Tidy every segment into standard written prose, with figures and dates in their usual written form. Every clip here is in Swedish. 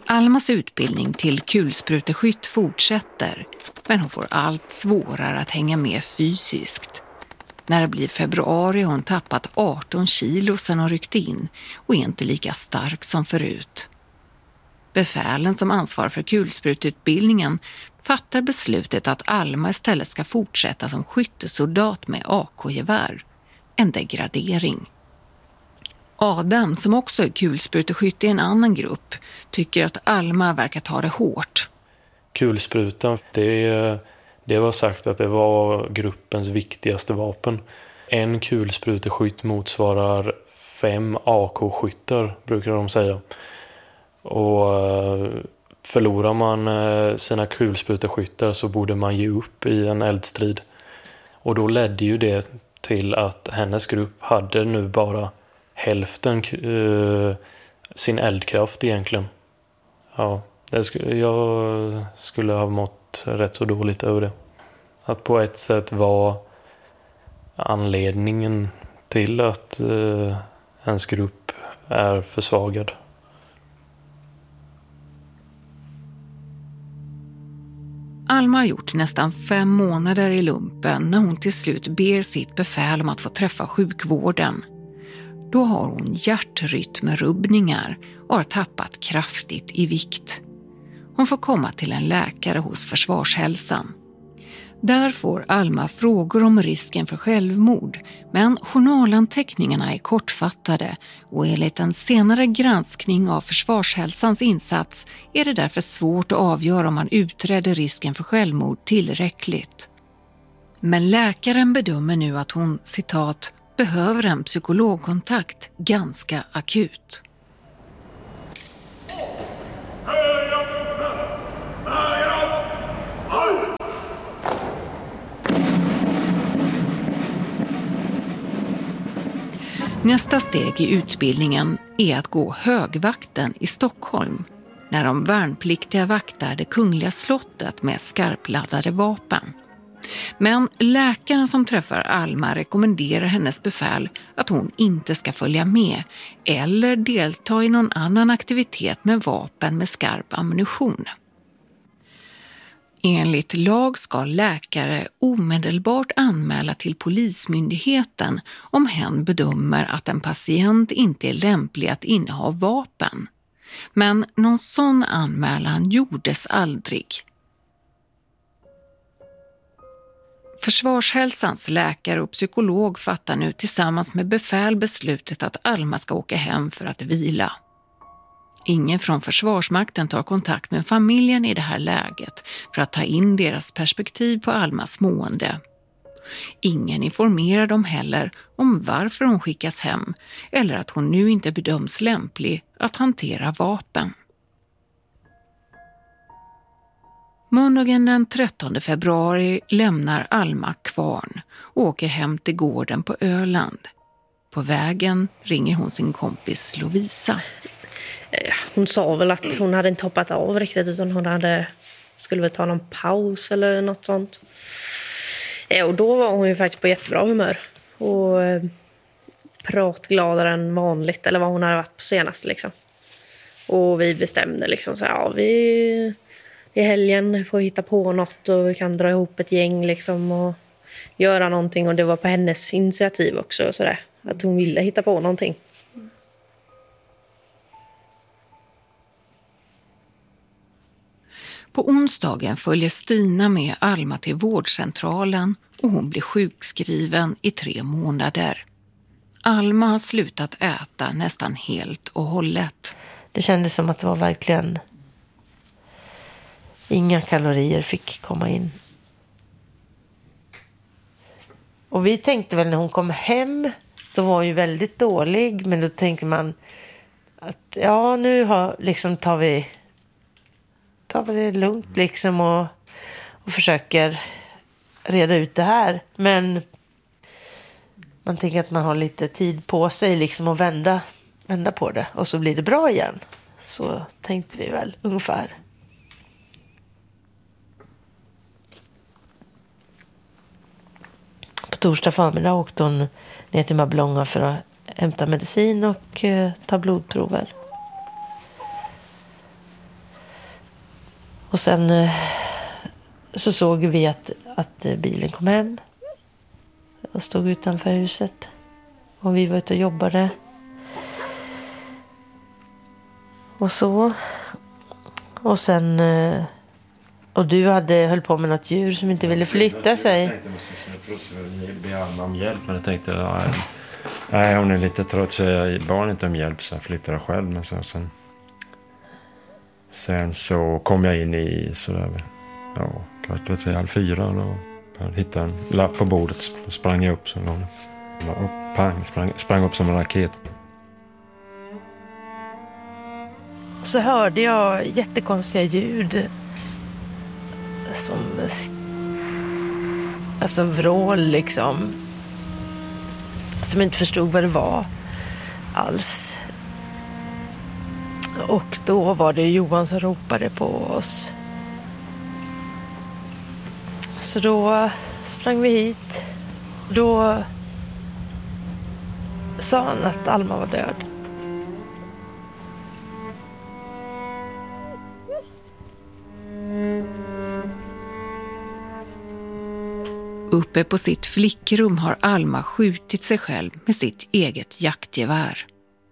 Almas utbildning till kulspruteskytt fortsätter, men hon får allt svårare att hänga med fysiskt. När det blir februari har hon tappat 18 kilo sedan hon ryckte in och är inte lika stark som förut. Befälen som ansvarar för kulsprututbildningen fattar beslutet att Alma istället ska fortsätta som skyttesoldat med AK-gevär. En degradering. Adam, som också är kulspruteskytt i en annan grupp, tycker att Alma verkar ta det hårt. Kulsprutan, det var sagt att det var gruppens viktigaste vapen. En kulspruteskytt motsvarar 5 AK-skyttar, brukar de säga. Och förlorar man sina kulspruteskyttar så borde man ge upp i en eldstrid. Och då ledde ju det till att hennes grupp hade nu bara hälften sin eldkraft egentligen. Ja, jag skulle ha mått rätt så dåligt över det. Att på ett sätt var anledningen till att ens grupp är försvagad. Alma har gjort nästan 5 månader i lumpen när hon till slut ber sitt befäl om att få träffa sjukvården. Då har hon hjärtrytmrubbningar och har tappat kraftigt i vikt. Hon får komma till en läkare hos Försvarshälsan. Där får Alma frågor om risken för självmord, men journalanteckningarna är kortfattade och enligt en senare granskning av Försvarshälsans insats är det därför svårt att avgöra om man utredde risken för självmord tillräckligt. Men läkaren bedömer nu att hon, citat, behöver en psykologkontakt ganska akut. Nästa steg i utbildningen är att gå högvakten i Stockholm när de värnpliktiga vaktar det kungliga slottet med skarpladdade vapen. Men läkaren som träffar Alma rekommenderar hennes befäl att hon inte ska följa med eller delta i någon annan aktivitet med vapen med skarp ammunition. Enligt lag ska läkare omedelbart anmäla till polismyndigheten om hen bedömer att en patient inte är lämplig att inneha vapen. Men någon sån anmälan gjordes aldrig. Försvarshälsans läkare och psykolog fattar nu tillsammans med befäl beslutet att Alma ska åka hem för att vila. Ingen från Försvarsmakten tar kontakt med familjen i det här läget för att ta in deras perspektiv på Almas mående. Ingen informerar dem heller om varför hon skickas hem eller att hon nu inte bedöms lämplig att hantera vapen. Måndagen den 13 februari lämnar Alma Kvarn och åker hem till gården på Öland. På vägen ringer hon sin kompis Lovisa. Hon sa väl att hon hade inte hoppat av riktigt utan hon skulle väl ta någon paus eller något sånt. Och då var hon ju faktiskt på jättebra humör och pratgladare än vanligt eller vad hon hade varit på senast liksom. Och vi bestämde liksom så ja, vi i helgen får hitta på något och vi kan dra ihop ett gäng liksom och göra någonting, och det var på hennes initiativ också så där, att hon ville hitta på någonting. På onsdagen följer Stina med Alma till vårdcentralen och hon blir sjukskriven i 3 månader. Alma har slutat äta nästan helt och hållet. Det kändes som att det var verkligen inga kalorier fick komma in. Och vi tänkte väl när hon kom hem, då var hon ju väldigt dålig, men då tänkte man att ja, nu tar vi det lugnt liksom och försöker reda ut det här. Men man tänker att man har lite tid på sig liksom att vända på det och så blir det bra igen. Så tänkte vi väl ungefär. På torsdag förmiddag åkte hon ner till Mörbylånga för att hämta medicin och ta blodprover. Och sen så såg vi att bilen kom hem och stod utanför huset. Och vi var ute och jobbade. Och så. Och sen... Och du höll på med något djur som inte ville flytta sig. Jag tänkte att jag skulle be Alma om hjälp. Men jag tänkte, nej, hon är lite trött så jag bad inte om hjälp. Så jag flyttade själv. Men sen så kom jag in i sådär, kvart över 3:30 då. Jag hittade en lapp på bordet och sprang jag upp. Så låg sprang upp som en raket. Så hörde jag jättekonstiga ljud. Som alltså vrål liksom. Som inte förstod vad det var alls. Och då var det Johan som ropade på oss. Så då sprang vi hit. Då sa han att Alma var död. Uppe på sitt flickrum har Alma skjutit sig själv med sitt eget jaktgevär.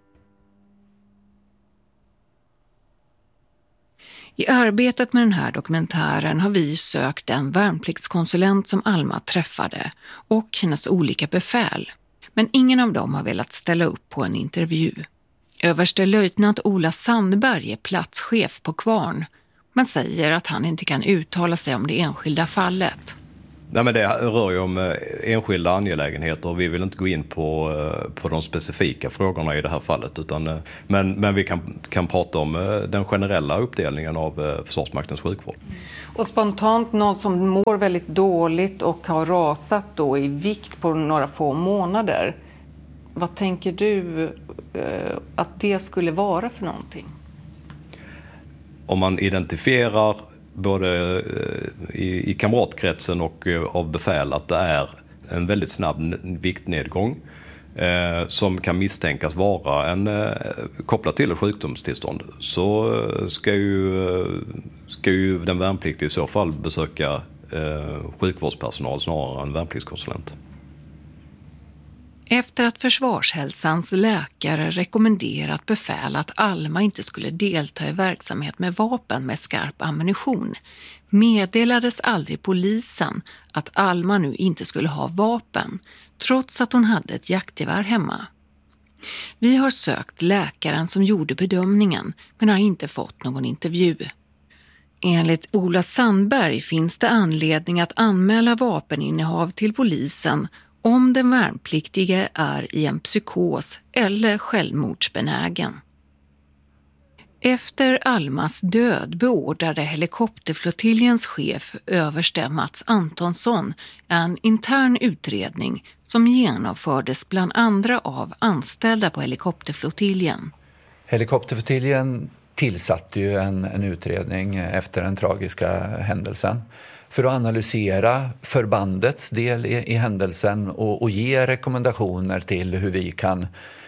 I arbetet med den här dokumentären har vi sökt en värnpliktskonsulent som Alma träffade och hennes olika befäl. Men ingen av dem har velat ställa upp på en intervju. Överstelöjtnant Ola Sandberg är platschef på Kvarn, men säger att han inte kan uttala sig om det enskilda fallet. Nej, men det rör ju om enskilda angelägenheter och vi vill inte gå in på de specifika frågorna i det här fallet. Men vi kan prata om den generella uppdelningen av Försvarsmaktens sjukvård. Och spontant någon som mår väldigt dåligt och har rasat då i vikt på några få månader. Vad tänker du att det skulle vara för någonting? Om man identifierar både i kamratkretsen och av befäl att det är en väldigt snabb viktnedgång som kan misstänkas vara kopplat till ett sjukdomstillstånd, så ska ju den värnpliktiga i så fall besöka sjukvårdspersonal snarare än värnpliktskonsulent. Efter att Försvarshälsans läkare rekommenderat befäl att Alma inte skulle delta i verksamhet med vapen med skarp ammunition meddelades aldrig polisen att Alma nu inte skulle ha vapen, trots att hon hade ett jaktgevär hemma. Vi har sökt läkaren som gjorde bedömningen men har inte fått någon intervju. Enligt Ola Sandberg finns det anledning att anmäla vapeninnehav till polisen om den värnpliktige är i en psykos eller självmordsbenägen. Efter Almas död beordrade helikopterflottiljens chef överste Mats Antonsson en intern utredning som genomfördes bland andra av anställda på helikopterflottiljen. Helikopterflottiljen tillsatte ju en utredning efter den tragiska händelsen för att analysera förbandets del i händelsen och ge rekommendationer till hur vi kan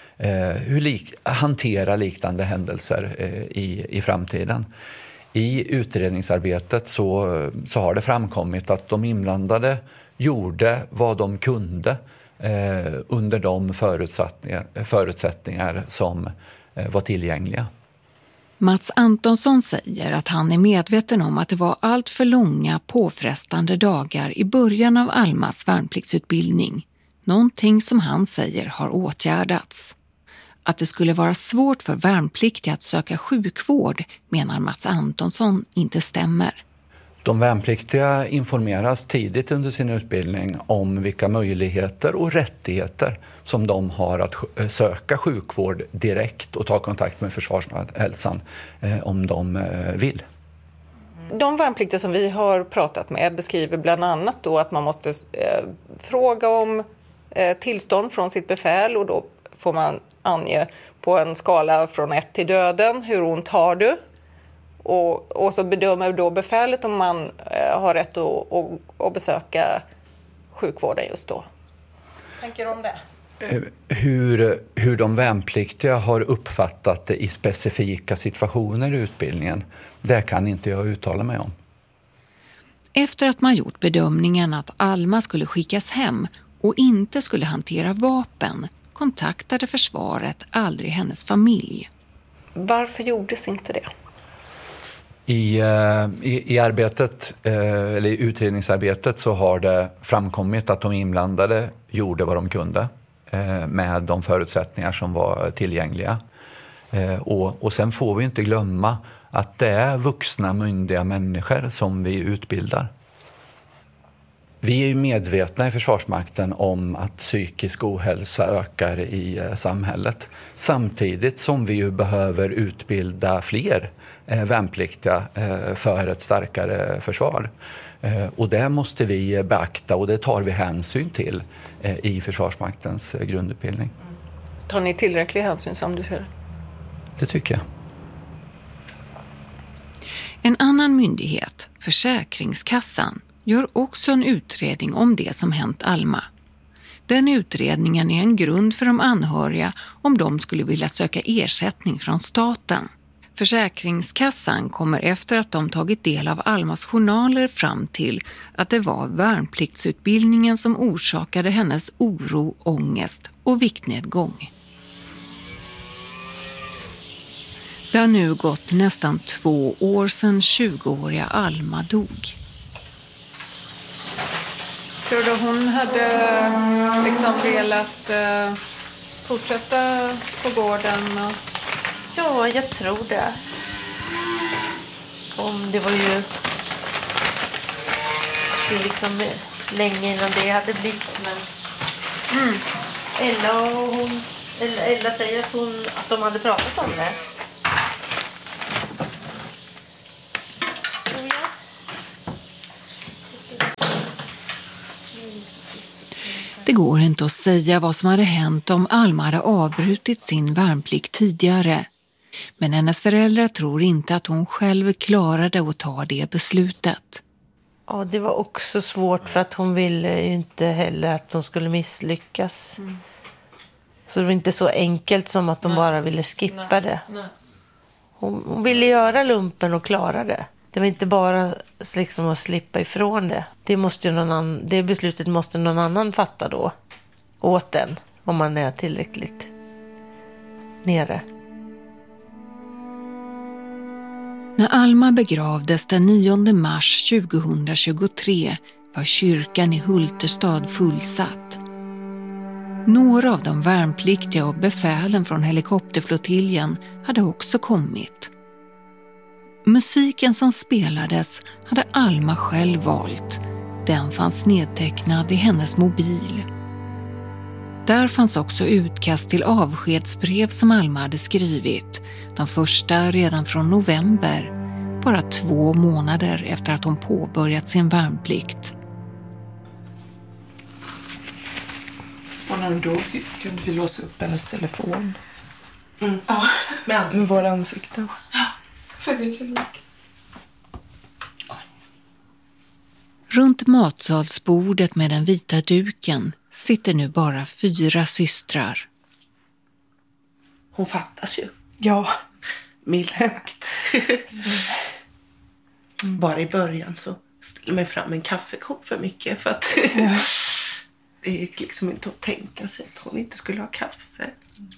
hantera liknande händelser i framtiden. I utredningsarbetet så har det framkommit att de inblandade gjorde vad de kunde under de förutsättningar som var tillgängliga. Mats Antonsson säger att han är medveten om att det var allt för långa påfrestande dagar i början av Almas värnpliktsutbildning. Någonting som han säger har åtgärdats. Att det skulle vara svårt för värnpliktiga att söka sjukvård menar Mats Antonsson inte stämmer. De värnpliktiga informeras tidigt under sin utbildning om vilka möjligheter och rättigheter som de har att söka sjukvård direkt och ta kontakt med Försvarshälsan om de vill. De värnpliktiga som vi har pratat med beskriver bland annat då att man måste fråga om tillstånd från sitt befäl, och då får man ange på en skala från 1 till döden hur ont har du. Och så bedömer då befälet om man har rätt att besöka sjukvården just då. Tänker du om det? Hur de värnpliktiga har uppfattat det i specifika situationer i utbildningen, det kan inte jag uttala mig om. Efter att man gjort bedömningen att Alma skulle skickas hem och inte skulle hantera vapen kontaktade försvaret aldrig hennes familj. Varför gjordes inte det? I arbetet, eller i utredningsarbetet, så har det framkommit att de inblandade gjorde vad de kunde med de förutsättningar som var tillgängliga. Och sen får vi inte glömma att det är vuxna, myndiga människor som vi utbildar. Vi är ju medvetna i Försvarsmakten om att psykisk ohälsa ökar i samhället. Samtidigt som vi ju behöver utbilda fler värnpliktiga för ett starkare försvar. Och det måste vi beakta och det tar vi hänsyn till i Försvarsmaktens grundutbildning. Tar ni tillräcklig hänsyn som du ser det? Det tycker jag. En annan myndighet, Försäkringskassan, gör också en utredning om det som hänt Alma. Den utredningen är en grund för de anhöriga om de skulle vilja söka ersättning från staten. Försäkringskassan kommer efter att de tagit del av Almas journaler fram till att det var värnpliktsutbildningen som orsakade hennes oro, ångest och viktnedgång. Det har nu gått nästan 2 år sedan 20-åriga Alma dog. Tror du hon hade liksom velat fortsätta på gården? Ja, jag tror det. Det var ju liksom länge innan det hade blivit. Men Ella säger att de hade pratat om det. Det går inte att säga vad som hade hänt om Alma hade avbrutit sin värnplikt tidigare. Men hennes föräldrar tror inte att hon själv klarade att ta det beslutet. Ja, det var också svårt för att hon ville ju inte heller att de skulle misslyckas. Så det var inte så enkelt som att de bara ville skippa det. Hon ville göra lumpen och klara det. Det var inte bara liksom att slippa ifrån det. Det beslutet måste någon annan fatta då. Åt den. Om man är tillräckligt nere. När Alma begravdes den 9 mars 2023 var kyrkan i Hulterstad fullsatt. Några av de värnpliktiga och befälen från helikopterflottiljen hade också kommit. Musiken som spelades hade Alma själv valt. Den fanns nedtecknad i hennes mobil. Där fanns också utkast till avskedsbrev som Alma hade skrivit. De första redan från november, bara 2 månader efter att hon påbörjat sin värnplikt. Och när hon dog kunde vi låsa upp hennes telefon. Ja, med våra ansikten. Ja, för det är så lik. Runt matsalsbordet med den vita duken sitter nu bara 4 systrar. Hon fattas ju. Ja, milt sagt. Bara i början så ställde mig fram en kaffekopp för mycket för att det gick liksom inte att tänka sig att hon inte skulle ha kaffe.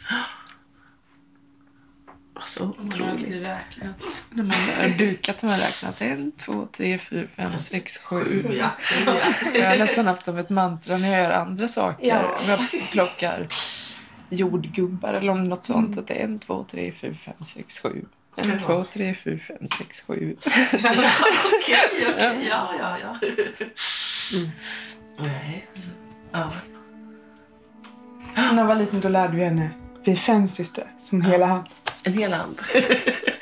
Alltså otroligt. Hon hade räknat. När man har dukat har man räknat 1, 2, 3, 4, 5, 6, 7. Ja. Jag har nästan haft som ett mantra när jag gör andra saker. Ja. Om jag plockar jordgubbar eller om något sånt. Att det är 1, 2, 3, 4, 5, 6, 7. 1, 2, 3, 4, 5, 6, 7. Okej. Ja. Nej, så. Ja. När jag var liten då lärde vi henne. Vi är 5 systrar, som hela hand. En hel hand.